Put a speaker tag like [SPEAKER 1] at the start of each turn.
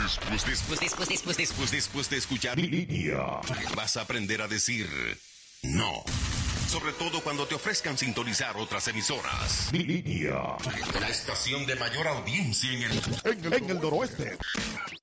[SPEAKER 1] Después de escuchar Línea, vas a aprender a decir no. Sobre todo cuando te ofrezcan sintonizar otras emisoras. Línea, la estación de mayor audiencia en el noroeste.